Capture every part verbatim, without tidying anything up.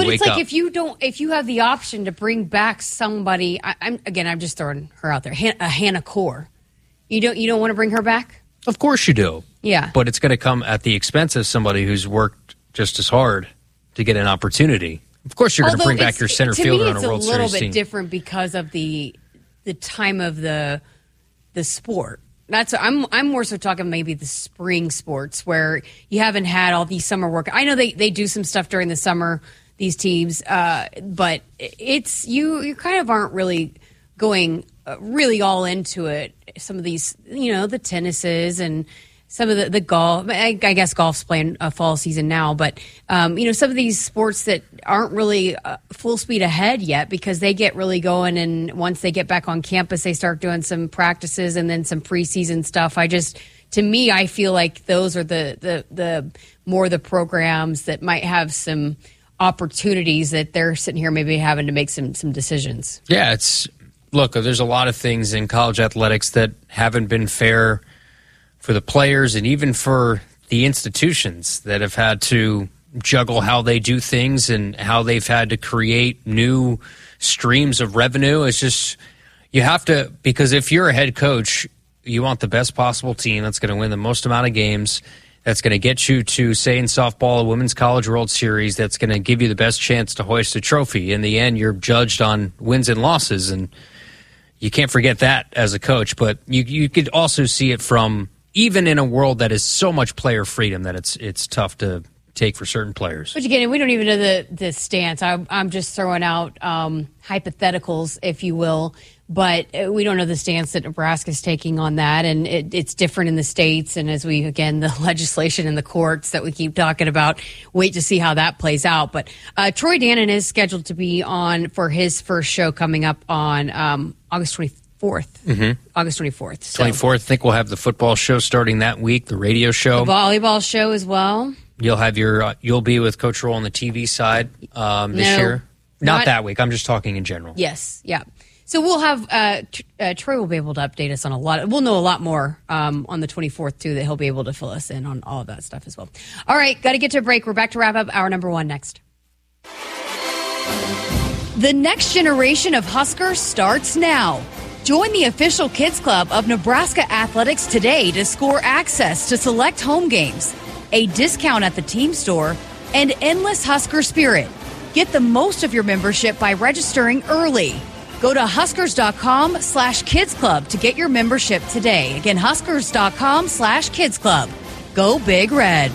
wake up. But it's like if you don't, if you have the option to bring back somebody, I, I'm again, I'm just throwing her out there, Han, a Hannah Core. You don't, you don't want to bring her back? Of course you do. Yeah. But it's going to come at the expense of somebody who's worked just as hard to get an opportunity. Of course you're going to bring back your center fielder on a World Series team. To me, it's a little bit different because of the the time of the the sport. That's I'm I'm more so talking maybe the spring sports where you haven't had all these summer work. I know they, they do some stuff during the summer, these teams, uh, but it's you you kind of aren't really going uh, really all into it. Some of these, you know, the tennises and some of the, the golf. I, I guess golf's playing a fall season now, but um, you know, some of these sports that aren't really uh, full speed ahead yet because they get really going, and once they get back on campus, they start doing some practices and then some preseason stuff. I just, to me, I feel like those are the the the more the programs that might have some opportunities that they're sitting here maybe having to make some some decisions. Yeah, it's look. There's a lot of things in college athletics that haven't been fair for the players and even for the institutions that have had to juggle how they do things and how they've had to create new streams of revenue. It's just, you have to, because if you're a head coach, you want the best possible team that's going to win the most amount of games, that's going to get you to, say, in softball, a Women's College World Series, that's going to give you the best chance to hoist a trophy. In the end, you're judged on wins and losses, and you can't forget that as a coach. But you you could also see it from, even in a world that is so much player freedom that it's it's tough to take for certain players. But again, we don't even know the, the stance. I, I'm just throwing out um, hypotheticals, if you will, but we don't know the stance that Nebraska's taking on that, and it, it's different in the states. And as we, again, the legislation in the courts that we keep talking about, wait to see how that plays out. But uh, Troy Dannon is scheduled to be on for his first show coming up on um, August twenty-fourth. Fourth, mm-hmm. August twenty-fourth. So. twenty-fourth, I think we'll have the football show starting that week, the radio show. The volleyball show as well. You'll have your, uh, you'll be with Coach Roll on the T V side um, this no, year. Not, not that week. I'm just talking in general. Yes, yeah. So we'll have, uh, uh, Troy will be able to update us on a lot. Of, we'll know a lot more um, on the twenty-fourth, too, that he'll be able to fill us in on all of that stuff as well. All right, got to get to a break. We're back to wrap up hour number one next. The next generation of Huskers starts now. Join the official Kids Club of Nebraska Athletics today to score access to select home games, a discount at the team store, and endless Husker spirit. Get the most of your membership by registering early. Go to huskers.com slash kids club to get your membership today. Again, huskers.com slash kids club. Go Big Red.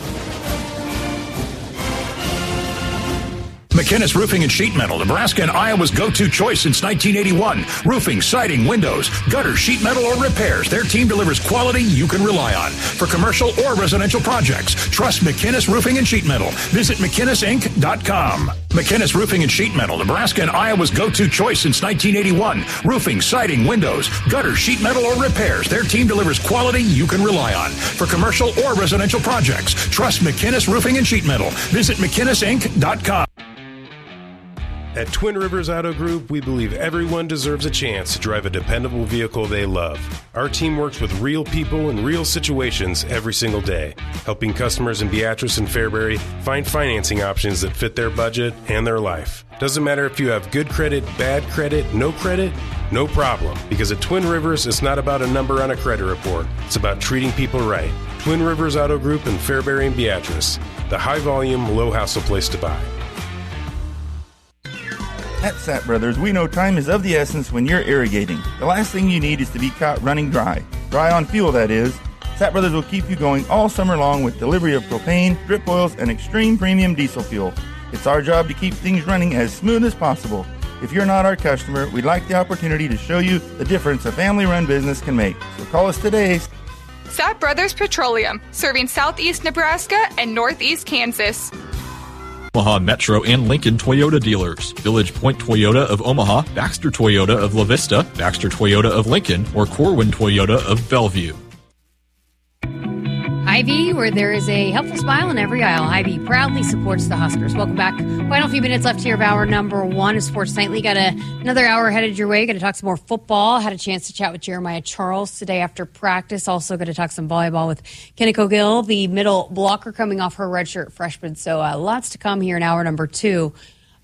McInnes Roofing and Sheet Metal, Nebraska and Iowa's go-to choice since nineteen eighty-one. Roofing, siding, windows, gutter, sheet metal, or repairs. Their team delivers quality you can rely on. For commercial or residential projects, trust McInnes Roofing and Sheet Metal. Visit McInnes Inc dot com. McInnes Roofing and Sheet Metal, Nebraska and Iowa's go-to choice since nineteen eighty-one. Roofing, siding, windows, gutter, sheet metal, or repairs. Their team delivers quality you can rely on. For commercial or residential projects, trust McInnes Roofing and Sheet Metal. Visit McInnes Inc dot com. At Twin Rivers Auto Group, we believe everyone deserves a chance to drive a dependable vehicle they love. Our team works with real people in real situations every single day, helping customers in Beatrice and Fairbury find financing options that fit their budget and their life. Doesn't matter if you have good credit, bad credit, no credit, no problem. Because at Twin Rivers, it's not about a number on a credit report. It's about treating people right. Twin Rivers Auto Group in Fairbury and Beatrice, the high-volume, low-hassle place to buy. At Sapp Brothers, we know time is of the essence when you're irrigating. The last thing you need is to be caught running dry. Dry on fuel, that is. Sapp Brothers will keep you going all summer long with delivery of propane, drip oils, and extreme premium diesel fuel. It's our job to keep things running as smooth as possible. If you're not our customer, we'd like the opportunity to show you the difference a family-run business can make. So call us today. Sapp Brothers Petroleum, serving southeast Nebraska and northeast Kansas. Omaha Metro and Lincoln Toyota dealers. Village Point Toyota of Omaha, Baxter Toyota of La Vista, Baxter Toyota of Lincoln, or Corwin Toyota of Bellevue. Hy-Vee, where there is a helpful smile in every aisle. Hy-Vee proudly supports the Huskers. Welcome back. Final few minutes left here of hour number one of Sports Nightly. Got a, another hour headed your way. Going to talk some more football. Had a chance to chat with Jeremiah Charles today after practice. Also going to talk some volleyball with Kinnico Gill, the middle blocker coming off her redshirt freshman. So uh, lots to come here in hour number two